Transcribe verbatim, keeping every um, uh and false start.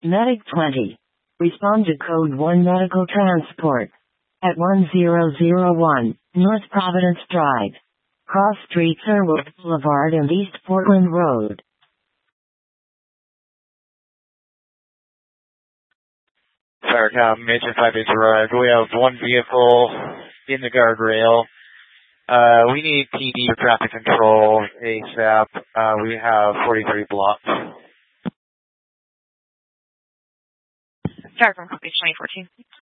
Medic twenty. Respond to Code one Medical Transport. At one zero zero one, North Providence Drive. Cross Street Sherwood Boulevard and East Portland Road. Firecom, Major five eight arrived. We have one vehicle in the guardrail. Uh, we need P D for traffic control ASAP. Uh, we have forty-three blocks. Firecom, copy twenty fourteen.